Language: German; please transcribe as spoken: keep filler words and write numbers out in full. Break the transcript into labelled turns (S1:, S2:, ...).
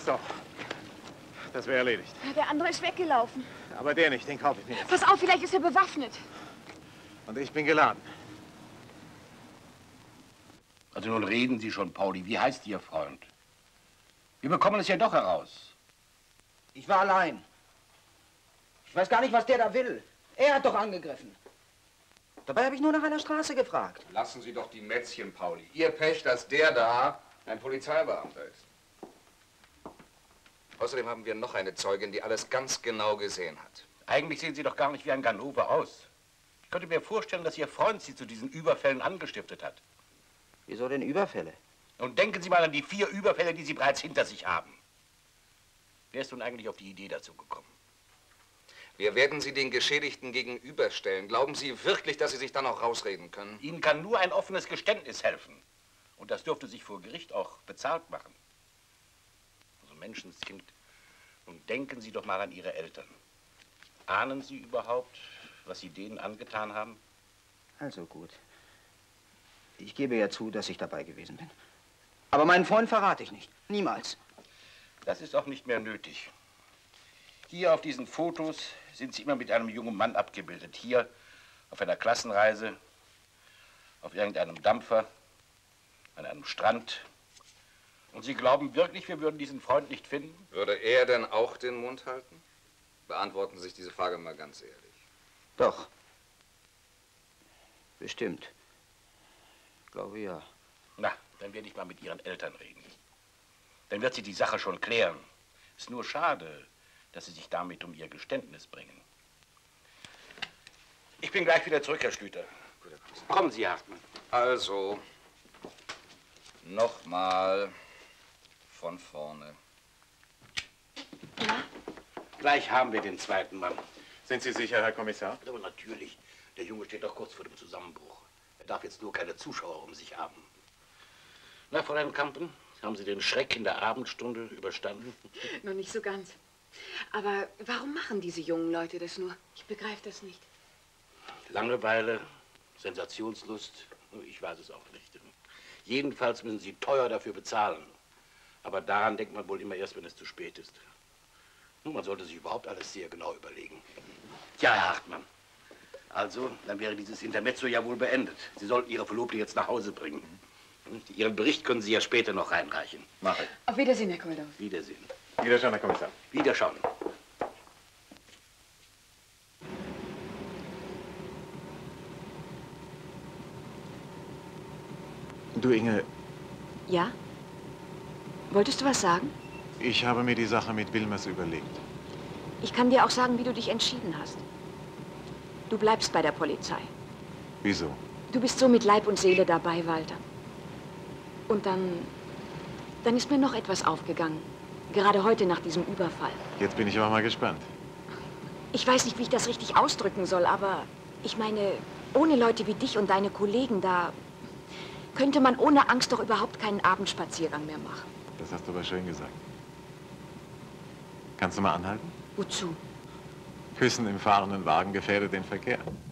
S1: doch. Das wäre erledigt.
S2: Der andere ist weggelaufen.
S1: Aber der nicht, den kaufe ich mir jetzt.
S2: Pass auf, vielleicht ist er bewaffnet.
S1: Und ich bin geladen.
S3: Also nun reden Sie schon, Pauli. Wie heißt Ihr Freund? Wir bekommen es ja doch heraus.
S4: Ich war allein. Ich weiß gar nicht, was der da will. Er hat doch angegriffen. Dabei habe ich nur nach einer Straße gefragt.
S5: Lassen Sie doch die Mätzchen, Pauli. Ihr Pech, dass der da ein Polizeibeamter ist. Außerdem haben wir noch eine Zeugin, die alles ganz genau gesehen hat.
S3: Eigentlich sehen Sie doch gar nicht wie ein Ganove aus. Ich könnte mir vorstellen, dass Ihr Freund Sie zu diesen Überfällen angestiftet hat.
S4: Wieso denn Überfälle?
S3: Und denken Sie mal an die vier Überfälle, die Sie bereits hinter sich haben. Wer ist nun eigentlich auf die Idee dazu gekommen?
S5: Wir werden Sie den Geschädigten gegenüberstellen. Glauben Sie wirklich, dass Sie sich dann auch rausreden können?
S3: Ihnen kann nur ein offenes Geständnis helfen. Und das dürfte sich vor Gericht auch bezahlt machen. Also Menschenskind, nun denken Sie doch mal an Ihre Eltern. Ahnen Sie überhaupt, was Sie denen angetan haben?
S4: Also gut. Ich gebe ja zu, dass ich dabei gewesen bin. Aber meinen Freund verrate ich nicht. Niemals.
S3: Das ist auch nicht mehr nötig. Hier auf diesen Fotos sind Sie immer mit einem jungen Mann abgebildet. Hier auf einer Klassenreise, auf irgendeinem Dampfer, an einem Strand. Und Sie glauben wirklich, wir würden diesen Freund nicht finden?
S5: Würde er denn auch den Mund halten? Beantworten Sie sich diese Frage mal ganz ehrlich.
S4: Doch. Bestimmt. Ich glaube ja.
S3: Na, dann werde ich mal mit Ihren Eltern reden. Dann wird sie die Sache schon klären. Ist nur schade, dass Sie sich damit um Ihr Geständnis bringen. Ich bin gleich wieder zurück, Herr Schlüter. Kommen Sie, Hartmann.
S5: Also, nochmal von vorne.
S2: Ja?
S3: Gleich haben wir den zweiten Mann.
S1: Sind Sie sicher, Herr Kommissar?
S3: Aber natürlich. Der Junge steht doch kurz vor dem Zusammenbruch. Er darf jetzt nur keine Zuschauer um sich haben. Na, Fräulein Kampen, haben Sie den Schreck in der Abendstunde überstanden?
S2: Noch nicht so ganz. Aber warum machen diese jungen Leute das nur? Ich begreife das nicht.
S3: Langeweile, Sensationslust, ich weiß es auch nicht. Jedenfalls müssen Sie teuer dafür bezahlen. Aber daran denkt man wohl immer erst, wenn es zu spät ist. Nun, man sollte sich überhaupt alles sehr genau überlegen. Ja, Herr Hartmann. Also, dann wäre dieses Intermezzo ja wohl beendet. Sie sollten Ihre Verlobte jetzt nach Hause bringen. Und Ihren Bericht können Sie ja später noch reinreichen.
S1: Mache ich.
S2: Auf Wiedersehen, Herr Koldorf.
S3: Wiedersehen.
S1: Wiederschauen, Herr Kommissar.
S3: Wiederschauen.
S1: Du, Inge,
S2: Ja? Wolltest du was sagen?
S1: ich habe mir die Sache mit Wilmers überlegt.
S2: Ich kann dir auch sagen, wie du dich entschieden hast. Du bleibst bei der Polizei.
S1: Wieso?
S2: Du bist so mit Leib und Seele dabei, Walter. Und dann... dann ist mir noch etwas aufgegangen. Gerade heute nach diesem Überfall.
S1: Jetzt bin ich aber mal gespannt.
S2: Ich weiß nicht, wie ich das richtig ausdrücken soll, aber ich meine, ohne Leute wie dich und deine Kollegen da, könnte man ohne Angst doch überhaupt keinen Abendspaziergang mehr machen.
S1: Das hast du aber schön gesagt. Kannst du mal anhalten?
S2: Wozu?
S1: Küssen im fahrenden Wagen gefährdet den Verkehr.